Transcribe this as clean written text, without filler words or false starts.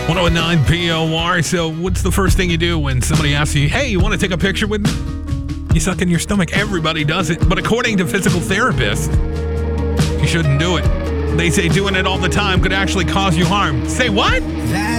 109 POR. So what's the first thing you do when somebody asks you, hey, you want to take a picture with me? You suck in your stomach. Everybody does it. But according to physical therapists, you shouldn't do it. They say doing it all the time could actually cause you harm. Say what? That's